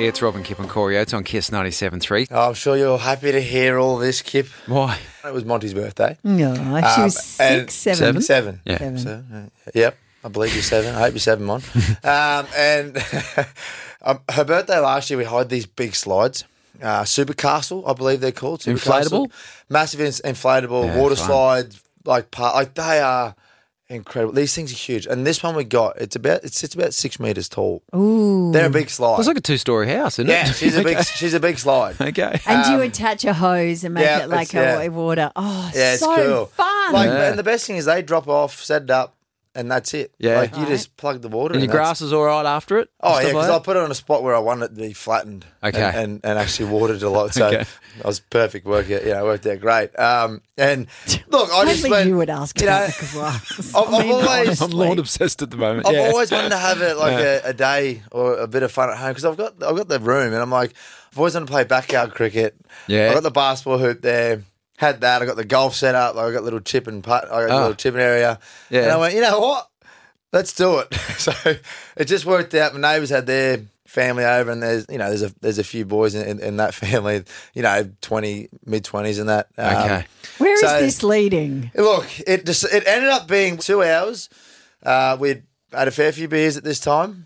It's Robin, Kip and Corey Oates on Kiss 97.3. Oh, I'm sure you're happy to hear all this, Kip. Why? It was Monty's birthday. No, she was and 6, 7. Seven. Yeah. Seven. So, yep, I believe you're 7. I hope you're 7, Mon. And her birthday last year, we had these big slides. Super Castle, I believe they're called. Super Inflatable? Castle. Massive inflatable, Yeah, water fun. slides, they are incredible. These things are huge. And this one we got, it's about 6 metres tall. Ooh. They're a big slide. It's like a 2-story house, isn't yeah, it? she's a big slide. Okay. And do you attach a hose and make yeah, it like it's- a water? Oh, Yeah, it's so cool. fun. Like, Yeah. and the best thing is they drop off, set it up, and that's it. Yeah. Like you just plug the water And in. your grass is all right after it? Oh, Stuff yeah, because like I put it on a spot where I wanted it to be flattened. Okay. And actually watered a lot. So Okay. it was perfect. Worked out great. And look, I just Only went, you would ask you about know, the grass. I've always, that? I'm lawn obsessed at the moment. I've yeah. always wanted to have it like a day or a bit of fun at home because I've got the room and I'm like, I've always wanted to play backyard cricket. Yeah. I got the basketball hoop there. Had that. I got the golf set up. I got a little chip and putt. I got a little chipping area. Yeah. And I went, you know what? Let's do it. So it just worked out. My neighbours had their family over, and there's a few boys in that family. You know, mid-20s and that. Okay. Where is so- this leading? Look, it ended up being 2 hours. We'd had a fair few beers at this time,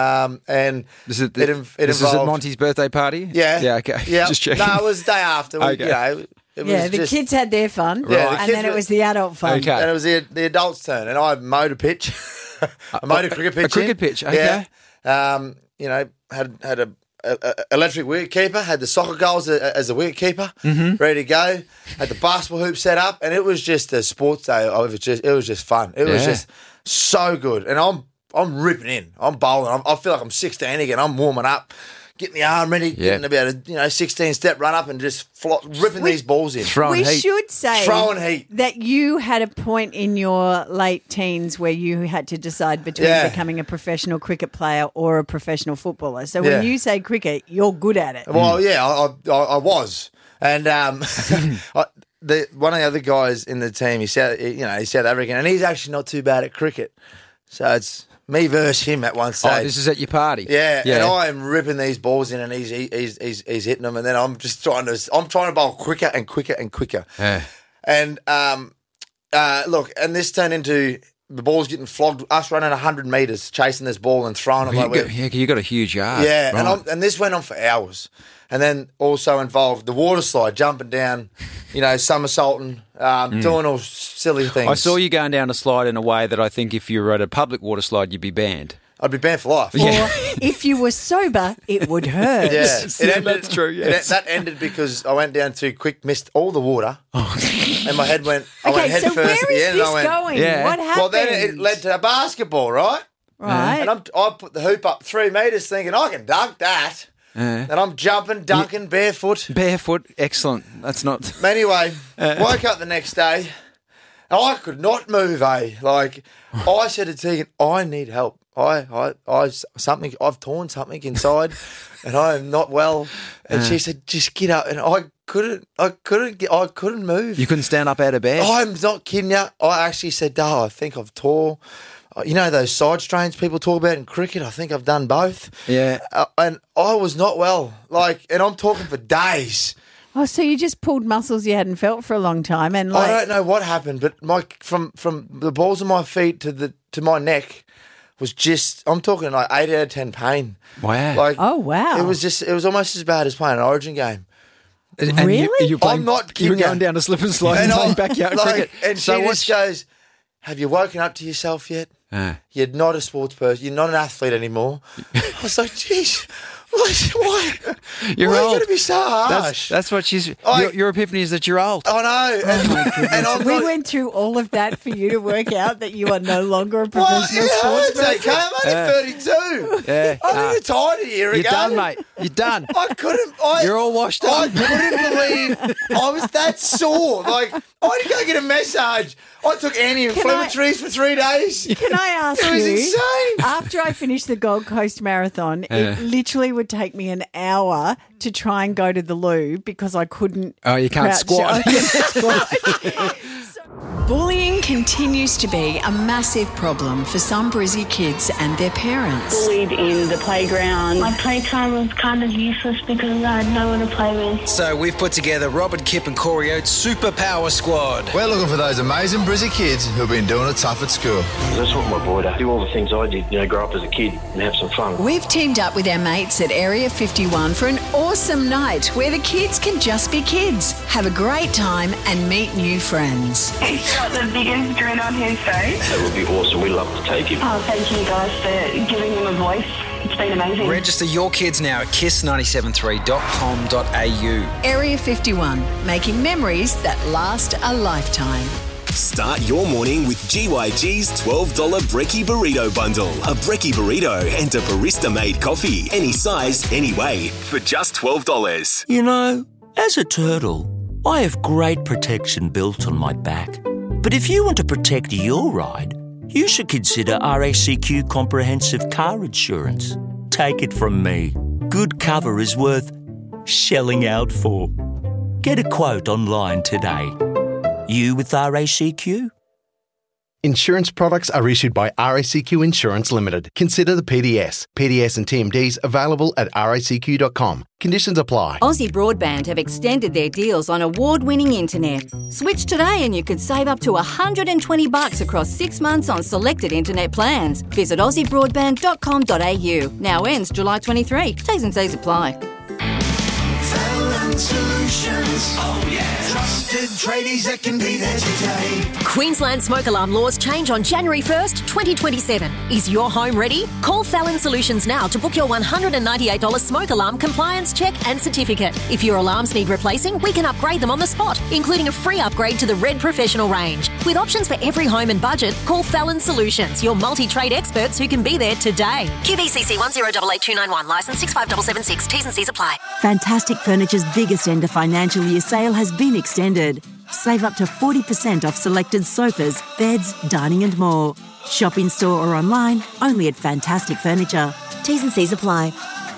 and This is, it this is at involved- Monty's birthday party? Yeah, Yeah, okay. Yeah, Just checking. No, it was the day after. Okay. It was Yeah, the just, kids had their fun, Yeah, the and kids then it were- was the adult fun. Okay. and it was the adults' turn, and I mowed a pitch. I mowed a cricket pitch. a cricket in. pitch, okay. Yeah. Had a electric wicket keeper. Had the soccer goals as a wicket keeper, ready to go. Had the basketball hoop set up, and it was just a sports day. It was just fun. It was Yeah. just so good, and I'm ripping in. I'm bowling. I feel like I'm 16 again. I'm warming up. Getting the arm ready, getting about a 16-step run up and just ripping these balls in. Throwing We heat. should say Throwing heat. that you had a point in your late teens where you had to decide between Yeah. becoming a professional cricket player or a professional footballer. So Yeah. when you say cricket, you're good at it. Well, yeah, I was, and one of the other guys in the team, he's South African, and he's actually not too bad at cricket. So it's me versus him at one stage. Oh, this is at your party? Yeah, and I am ripping these balls in, and he's hitting them, and then I'm just trying to bowl quicker and quicker and quicker. Yeah. And look, and this turned into the ball's getting flogged. Us running 100 metres, chasing this ball and throwing it like we're You got a huge yard. yeah, Right. and this went on for hours, and then also involved the water slide, jumping down, somersaulting, doing all silly things. I saw you going down a slide in a way that I think if you were at a public water slide, you'd be banned. I'd be banned for life. Or if you were sober, it would hurt. Yeah, That's true, yes. That ended because I went down too quick, missed all the water, and my head went. I went Okay, head so first where at the is end, this and I went. going? Yeah. What happened? Well, then it led to a basketball, right? right. And I put the hoop up 3 metres, thinking I can dunk that, and I'm jumping, dunking barefoot. Barefoot, excellent. That's not... Anyway, woke up the next day, and I could not move. Like I said to Tegan, I need help. I've torn something inside, and I am not well. And she said, just get up. And I couldn't move. You couldn't stand up out of bed? I'm not kidding you. I actually said, I think I've tore. You know those side strains people talk about in cricket? I think I've done both. Yeah. And I was not well. And I'm talking for days. Oh, so you just pulled muscles you hadn't felt for a long time, and I don't know what happened, but from the balls of my feet to my neck was just, I'm talking like 8 out of 10 pain. Wow. Oh, wow. It was almost as bad as playing an Origin game. And Really? You're playing, I'm not You were kidding going you. down a slip and slide and playing backyard cricket. And she just goes, have you woken up to yourself yet? You're not a sports person. You're not an athlete anymore. I was like, geez, why? You're why are you old. going to be so harsh? That's what she's... I- your epiphany is that you're old. I know. And I'm We not, went through all of that for you to work out that you are no longer a well, professional it sports hurts, person. okay? I'm only 32. Yeah. I'm retired a year You're ago. done, mate. You're done. I couldn't. You're all washed I up. couldn't believe I was that sore. Like, I had to go get a massage. I took anti-inflammatories for 3 days. Can I ask It was you? insane. After I finished the Gold Coast Marathon, it literally would take me an hour to try and go to the loo because I couldn't. Oh, you can't crouch. squat. I couldn't squat. Bullying continues to be a massive problem for some Brizzy kids and their parents. Bullied in the playground. My playtime was kind of useless because I had no one to play with. So we've put together Robert, Kip and Corey Oates' Superpower Squad. We're looking for those amazing Brizzy kids who've been doing it tough at school. That's what my boy does. Do all the things I did, grow up as a kid and have some fun. We've teamed up with our mates at Area 51 for an awesome night where the kids can just be kids, have a great time and meet new friends. He's got the biggest grin on his face. That would be awesome. We'd love to take him. Oh, thank you guys for giving him a voice. It's been amazing. Register your kids now at kiss973.com.au. Area 51, making memories that last a lifetime. Start your morning with GYG's $12 Brekkie Burrito Bundle. A Brekkie Burrito and a barista-made coffee. Any size, any way, for just $12. You know, as a turtle, I have great protection built on my back. But if you want to protect your ride, you should consider RACQ Comprehensive Car Insurance. Take it from me. Good cover is worth shelling out for. Get a quote online today. You with RACQ? Insurance products are issued by RACQ Insurance Limited. Consider the PDS. PDS and TMDs available at racq.com. Conditions apply. Aussie Broadband have extended their deals on award-winning internet. Switch today and you could save up to $120 across 6 months on selected internet plans. Visit aussiebroadband.com.au. Now ends July 23. T's and C's apply. Fallon Solutions. Oh yeah. Trusted tradies that can be there today. Queensland smoke alarm laws change on January 1st, 2027. Is your home ready? Call Fallon Solutions now to book your $198 smoke alarm compliance check and certificate. If your alarms need replacing, we can upgrade them on the spot, including a free upgrade to the Red Professional range. With options for every home and budget, call Fallon Solutions, your multi-trade experts who can be there today. QBCC 1088291, licence 65776, T's and C's apply. Fantastic Furniture's biggest end of financial year sale has been extended. Save up to 40% off selected sofas, beds, dining and more. Shop in store or online, only at Fantastic Furniture. T's and C's apply.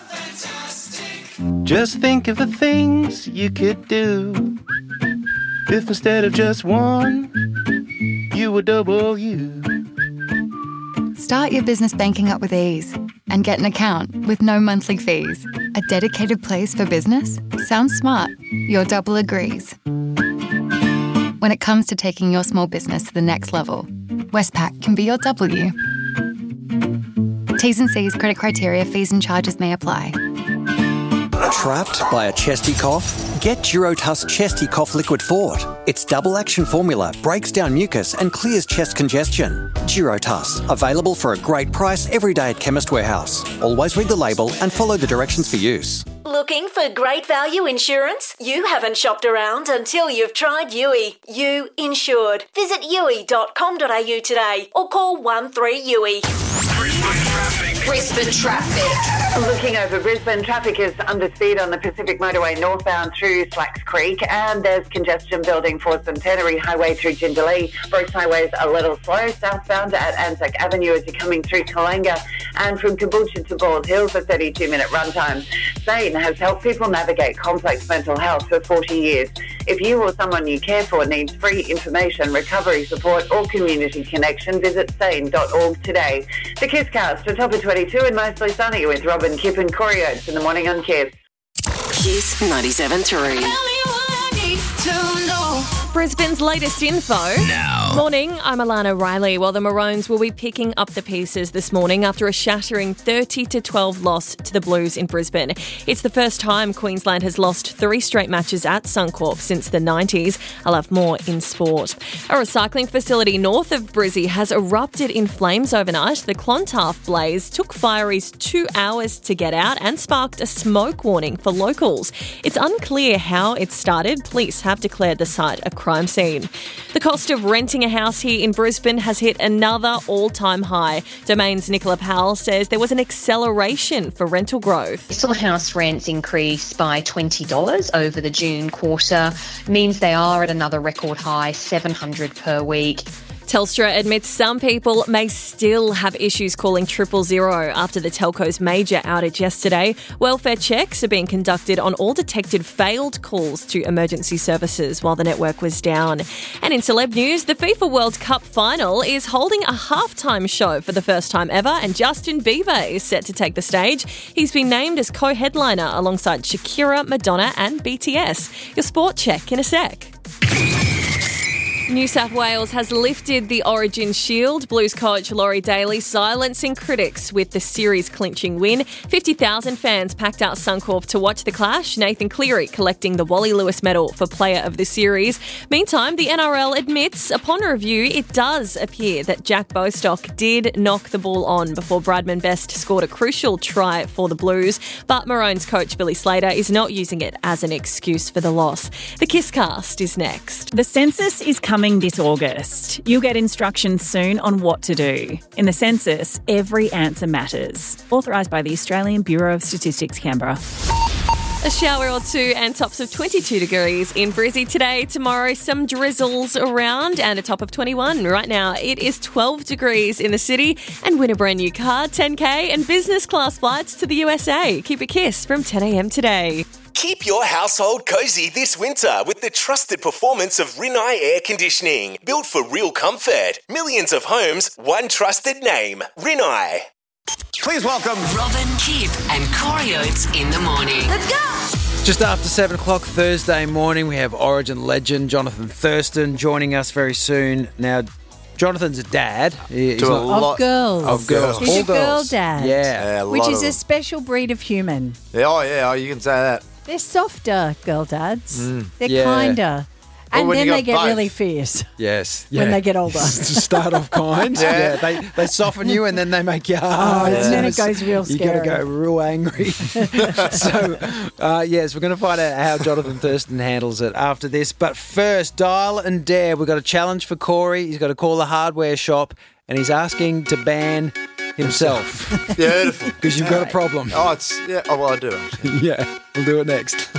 Just think of the things you could do if instead of just one, you were double you. Start your business banking up with ease and get an account with no monthly fees. A dedicated place for business? Sounds smart. Your double agrees. When it comes to taking your small business to the next level, Westpac can be your W. T's and C's, credit criteria, fees and charges may apply. Trapped by a chesty cough? Get Durotuss Chesty Cough Liquid Fort. Its double action formula breaks down mucus and clears chest congestion. Durotuss, available for a great price every day at Chemist Warehouse. Always read the label and follow the directions for use. Looking for great value insurance? You haven't shopped around until you've tried Yui. You insured. Visit yui.com.au today or call 13-YUI. Brisbane traffic. Looking over Brisbane, traffic is under speed on the Pacific Motorway northbound through Slacks Creek, and there's congestion building for Centenary Highway through Jindalee. Bruce Highway's a little slow southbound at Anzac Avenue as you're coming through Kalanga, and from Caboolture to Bald Hills, a 32-minute runtime. SANE has helped people navigate complex mental health for 40 years. If you or someone you care for needs free information, recovery support or community connection, visit sane.org today. The Kisscast, a top of 22 and mostly sunny with Robin, Kip and Corey Oates in the morning on Kiss. Kiss 97.3. Brisbane's latest info. Now. Morning, I'm Alana Riley. Well, the Maroons will be picking up the pieces this morning after a shattering 30-12 loss to the Blues in Brisbane. It's the first time Queensland has lost 3 straight matches at Suncorp since the 90s. I'll have more in sport. A recycling facility north of Brizzy has erupted in flames overnight. The Clontarf blaze took fireys 2 hours to get out and sparked a smoke warning for locals. It's unclear how it started. Police have declared the site a crime scene. The cost of renting a house here in Brisbane has hit another all-time high. Domain's Nicola Powell says there was an acceleration for rental growth. We saw house rents increase by $20 over the June quarter, means they are at another record high, $700 per week. Telstra admits some people may still have issues calling 000 after the telco's major outage yesterday. Welfare checks are being conducted on all detected failed calls to emergency services while the network was down. And in celeb news, the FIFA World Cup final is holding a halftime show for the first time ever, and Justin Bieber is set to take the stage. He's been named as co-headliner alongside Shakira, Madonna and BTS. Your sport check in a sec. New South Wales has lifted the Origin Shield. Blues coach Laurie Daly silencing critics with the series-clinching win. 50,000 fans packed out Suncorp to watch the clash. Nathan Cleary collecting the Wally Lewis medal for Player of the Series. Meantime, the NRL admits upon review it does appear that Jack Bostock did knock the ball on before Bradman Best scored a crucial try for the Blues. But Maroons coach Billy Slater is not using it as an excuse for the loss. The Kisscast is next. The census is coming this August. You'll get instructions soon on what to do. In the census, every answer matters. Authorised by the Australian Bureau of Statistics, Canberra. A shower or two and tops of 22 degrees in Brizzy today. Tomorrow, some drizzles around and a top of 21. Right now, it is 12 degrees in the city. And win a brand new car, 10K and business class flights to the USA. Keep a kiss from 10 a.m. today. Keep your household cozy this winter with the trusted performance of Rinnai Air Conditioning. Built for real comfort. Millions of homes, one trusted name. Rinnai. Please welcome Robin, Kip and Corey Oates in the morning. Let's go! Just after 7 o'clock Thursday morning, we have Origin legend Jonathan Thurston joining us very soon. Now, Jonathan's a dad. He's Of girls. Of girls. He's All a girl girls. dad. Yeah. Which is a special breed of human. Yeah, you can say that. They're softer girl dads. They're Yeah. kinder. And when then you they got get both. really fierce Yes. when they get older. To start off kind. Yeah. They soften you and then they make you And then it goes real You got to scary. go real angry. So, yes, we're going to find out how Jonathan Thurston handles it after this. But first, Dial and Dare. We've got a challenge for Corey. He's got to call a hardware shop and he's asking to ban himself. Beautiful. Because you've got a problem. Oh, I do actually. Yeah, we'll do it next.